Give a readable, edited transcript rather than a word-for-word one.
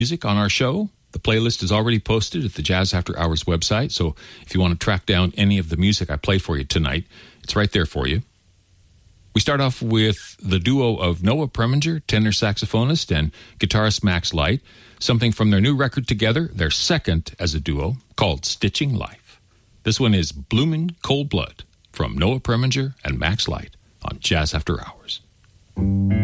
music on our show. The playlist is already posted at the Jazz After Hours website, so if you want to track down any of the music I play for you tonight, it's right there for you. We start off with the duo of Noah Preminger, tenor saxophonist, and guitarist Max Light, something from their new record together, their second as a duo, called Stitching Life. This one is Bloomin' Cold Blood from Noah Preminger and Max Light on Jazz After Hours.